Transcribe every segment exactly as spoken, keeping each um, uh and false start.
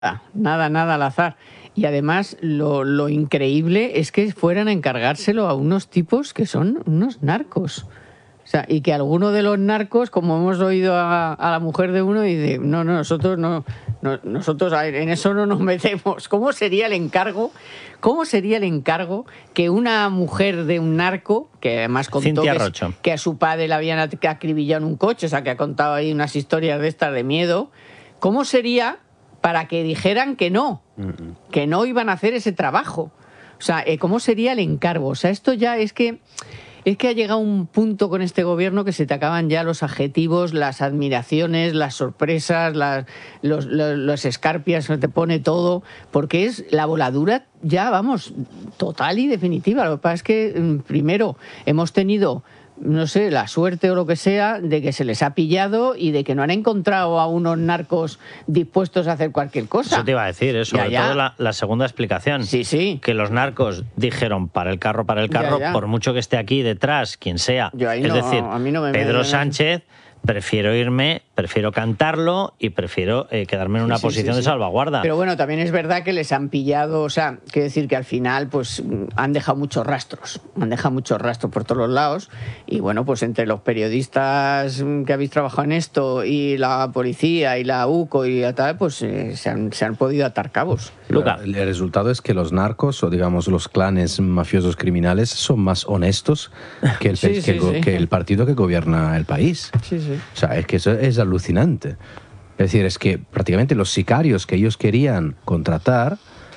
nada, nada al azar. Y además lo, lo increíble es que fueran a encargárselo a unos tipos que son unos narcos. O sea, y que alguno de los narcos, como hemos oído a, a la mujer de uno, dice, no, no, nosotros no, no, nosotros en eso no nos metemos. ¿Cómo sería el encargo? ¿Cómo sería el encargo que una mujer de un narco, que además contó que, que a su padre le habían acribillado en un coche, o sea, que ha contado ahí unas historias de estas de miedo, ¿cómo sería para que dijeran que no, que no iban a hacer ese trabajo? O sea, ¿cómo sería el encargo? O sea, esto ya es que... Es que ha llegado un punto con este gobierno que se te acaban ya los adjetivos, las admiraciones, las sorpresas, las, los, los, los escarpias, se te pone todo, porque es la voladura ya, vamos, total y definitiva. Lo que pasa es que, primero, hemos tenido, no sé, la suerte o lo que sea, de que se les ha pillado y de que no han encontrado a unos narcos dispuestos a hacer cualquier cosa. Eso te iba a decir, eso, sobre ya, ya. todo la, la segunda explicación. Sí, sí. Que los narcos dijeron para el carro, para el carro, ya, ya. por mucho que esté aquí detrás, quien sea. Yo ahí es no, decir, a mí no me Pedro me Sánchez... Prefiero irme, prefiero cantarlo y prefiero eh, quedarme en una sí, posición sí, sí, de salvaguarda. Pero bueno, también es verdad que les han pillado, o sea, quiero decir que al final pues han dejado muchos rastros, han dejado muchos rastros por todos los lados y bueno, pues entre los periodistas que habéis trabajado en esto y la policía y la U C O y tal, pues eh, se, han, se han podido atar cabos. Luca. El resultado es que los narcos o digamos los clanes mafiosos criminales son más honestos que el, sí, sí, que, sí. que el partido que gobierna el país. Sí, sí. O sea, es que eso es alucinante. Es decir, es que prácticamente los sicarios que ellos querían contratar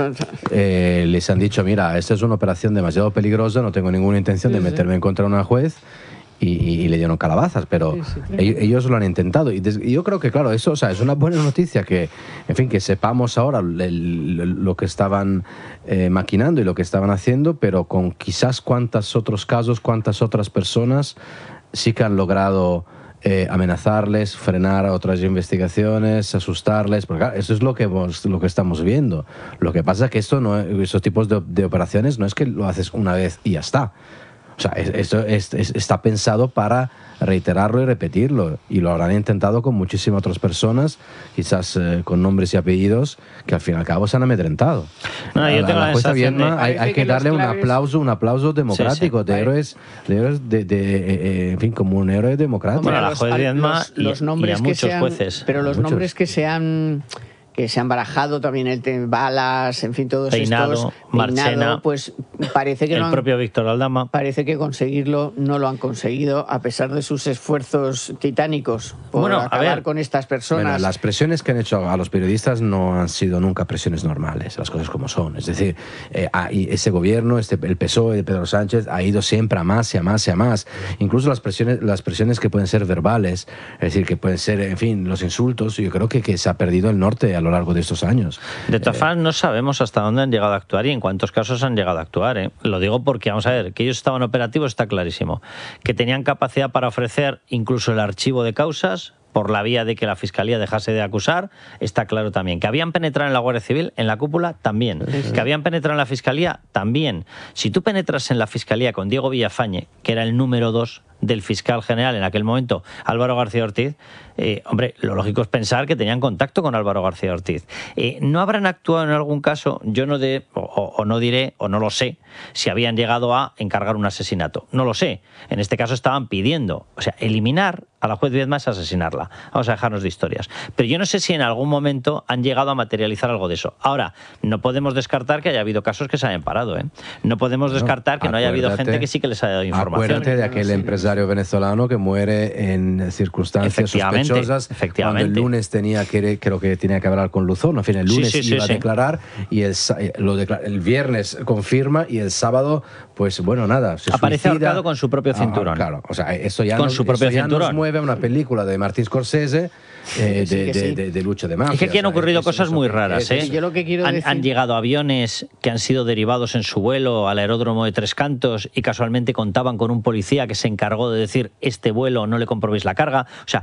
eh, les han dicho, mira, esta es una operación demasiado peligrosa, no tengo ninguna intención sí, de meterme sí. en contra de una juez. Y, y, y le dieron calabazas, pero sí, sí, claro. ellos, ellos lo han intentado. Y, des, y yo creo que, claro, eso, o sea, es una buena noticia que, en fin, que sepamos ahora el, el, lo que estaban eh, maquinando y lo que estaban haciendo, pero con quizás cuántos otros casos, cuántas otras personas sí que han logrado eh, amenazarles, frenar otras investigaciones, asustarles, porque claro, eso es lo que, hemos, lo que estamos viendo. Lo que pasa es que esto no, esos tipos de, de operaciones no es que lo haces una vez y ya está. O sea, esto es, es, está pensado para reiterarlo y repetirlo. Y lo habrán intentado con muchísimas otras personas, quizás eh, con nombres y apellidos, que al fin y al cabo se han amedrentado. No, yo la, tengo la la jueza Viedma, de... hay, hay que, que darle claves... un aplauso, un aplauso democrático, sí, sí. de héroes, de, héroes de, de eh, en fin, como un héroe democrático. Bueno, la jueza Viedma los, los y, nombres y a que muchos sean, jueces. Pero los muchos. nombres que se han... que se han barajado también el tema balas, en fin, todos Peinado, estos Marchena, Peinado, pues parece que el no han, propio Víctor Aldama. Parece que conseguirlo no lo han conseguido a pesar de sus esfuerzos titánicos por bueno, acabar a ver, con estas personas. Bueno, las presiones que han hecho a los periodistas no han sido nunca presiones normales, las cosas como son. Es decir, eh, ese gobierno, este, el P S O E de Pedro Sánchez ha ido siempre a más y a más y a más. Incluso las presiones, las presiones que pueden ser verbales, es decir, que pueden ser, en fin, los insultos, yo creo que, que se ha perdido el norte a lo largo de estos años. De todas formas, eh, no sabemos hasta dónde han llegado a actuar y en cuántos casos han llegado a actuar. ¿eh? Lo digo porque, vamos a ver, que ellos estaban operativos está clarísimo. Que tenían capacidad para ofrecer incluso el archivo de causas por la vía de que la Fiscalía dejase de acusar, está claro también. Que habían penetrado en la Guardia Civil, en la cúpula, también. Sí, sí. Que habían penetrado en la Fiscalía, también. Si tú penetras en la Fiscalía con Diego Villafañe, que era el número dos del fiscal general en aquel momento, Álvaro García Ortiz, eh, hombre, lo lógico es pensar que tenían contacto con Álvaro García Ortiz. Eh, ¿No habrán actuado en algún caso? Yo no de, o, o no diré, o no lo sé, si habían llegado a encargar un asesinato. No lo sé. En este caso estaban pidiendo, o sea, eliminar a la juez Viedma es asesinarla. Vamos a dejarnos de historias. Pero yo no sé si en algún momento han llegado a materializar algo de eso. Ahora, no podemos descartar que haya habido casos que se hayan parado, ¿eh? No podemos descartar no, que no haya habido gente que sí que les haya dado información. Acuérdate de aquel empresario venezolano que muere en circunstancias sospechosas, efectivamente. Cuando el lunes tenía que, creo que tenía que hablar con Luzón, en fin, el lunes sí, sí, iba sí, a declarar sí. y el, lo declara, el viernes confirma y el sábado, pues bueno, nada, se aparece suicida. ahorcado con su propio cinturón. Ah, claro, o sea, eso ya, con no, su propio eso ya cinturón. nos mueve a una película de Martin Scorsese eh, sí, de, sí. de, de, de lucha de mafia. Es que aquí han o sea, ocurrido es, cosas eso, muy raras, ¿eh? Yo lo que quiero han, decir... han llegado aviones que han sido derivados en su vuelo al aeródromo de Tres Cantos y casualmente contaban con un policía que se encargó de decir este vuelo no le comprobéis la carga. O sea, cuidado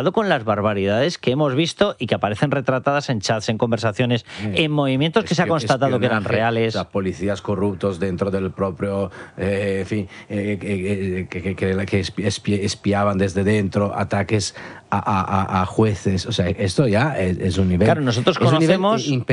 cuidado con las barbaridades que hemos visto y que aparecen retratadas en chats, en conversaciones, en movimientos que se ha constatado que eran reales. O sea, policías corruptos dentro del propio, eh, en fin, eh, que, que, que, que espi espiaban desde dentro, ataques a, a, a jueces. O sea, esto ya es, es un nivel... Claro, nosotros conocemos...